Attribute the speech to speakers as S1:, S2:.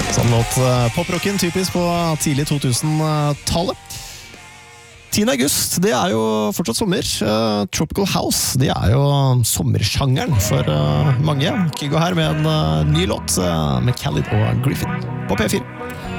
S1: Sånn låt poprocken typisk på tidlig 2000-tallet. 10. august, det jo fortsatt sommer. Tropical House, det jo sommersjangeren for mange. Kygo her med en ny låt med Khalid og Griffin på P4.